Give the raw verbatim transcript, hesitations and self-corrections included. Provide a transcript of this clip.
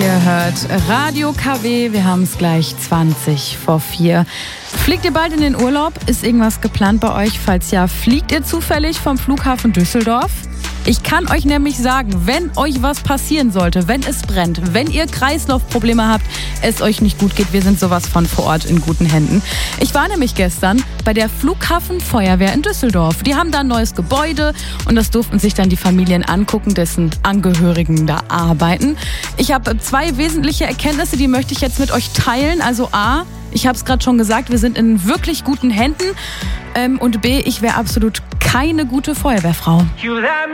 Ihr hört Radio K W, wir haben es gleich zwanzig vor vier. Fliegt ihr bald in den Urlaub? Ist irgendwas geplant bei euch? Falls ja, fliegt ihr zufällig vom Flughafen Düsseldorf? Ich kann euch nämlich sagen, wenn euch was passieren sollte, wenn es brennt, wenn ihr Kreislaufprobleme habt, es euch nicht gut geht, wir sind sowas von vor Ort in guten Händen. Ich war nämlich gestern bei der Flughafenfeuerwehr in Düsseldorf. Die haben da ein neues Gebäude und das durften sich dann die Familien angucken, dessen Angehörigen da arbeiten. Ich habe zwei wesentliche Erkenntnisse, die möchte ich jetzt mit euch teilen. Also A, ich habe es gerade schon gesagt, wir sind in wirklich guten Händen. Ähm, und B, ich wäre absolut keine gute Feuerwehrfrau.